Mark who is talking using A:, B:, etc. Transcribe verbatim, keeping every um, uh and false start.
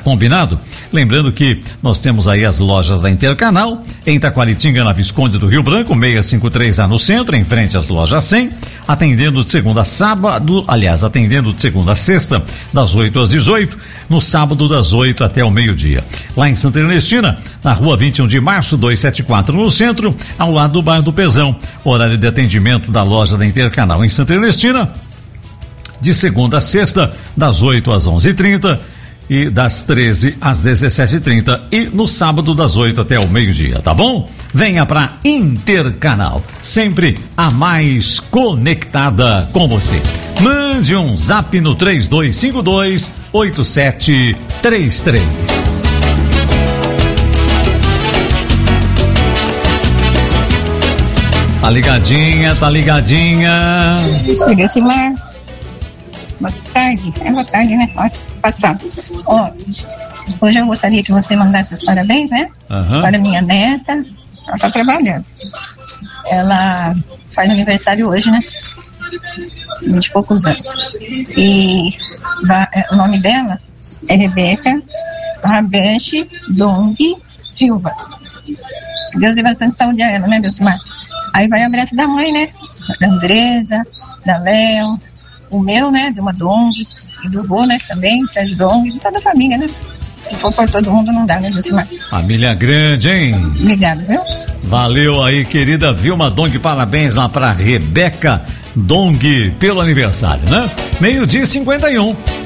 A: combinado? Lembrando que nós temos aí as lojas da Intercanal, em Taquaritinga, na Visconde do Rio Branco, seiscentos e cinquenta e três A no centro, em frente às lojas cem, atendendo de segunda a sábado, aliás, atendendo de segunda a sexta, das oito às dezoito, no sábado das oito até o meio-dia. Lá em Santa Ernestina, na rua vinte e um de março, duzentos e setenta e quatro, no centro, ao lado do bairro do Pezão. Horário de atendimento da loja da Intercanal em Santa Ernestina, de segunda a sexta, das oito às onze e trinta e das treze às dezessete e trinta, e no sábado das oito até o meio-dia, tá bom? Venha pra Intercanal, sempre a mais conectada com você. Mande um zap no três dois cinco dois oito sete três três. Tá ligadinha, tá ligadinha.
B: Silmar. Boa tarde. É boa tarde, né? Pode passar. Ó, hoje eu gostaria que você mandasse os parabéns, né? Uhum. Para minha neta. Ela tá trabalhando. Ela faz aniversário hoje, né? vinte e poucos anos. E va- o nome dela é Rebeca Rabeche Dong Silva. Deus dê bastante saúde a ela, né, Deusmar? Aí vai abraço da mãe, né? Da Andresa, da Léo, o meu, né? De uma Dong, e do vô, né? Também, Sérgio Dong, e toda a família, né? Se for por todo mundo, não dá, né, Deusmar?
A: Família grande, hein?
B: Obrigado, viu?
A: Valeu aí, querida Vilma Dong, parabéns lá pra Rebeca Dong pelo aniversário, né? Meio-dia e cinquenta e um.